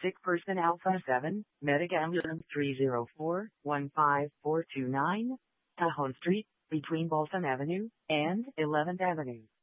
Sick Person Alpha 7, Medic Ambulance 304-15429, Cajon Street, between Balsam Avenue and 11th Avenue.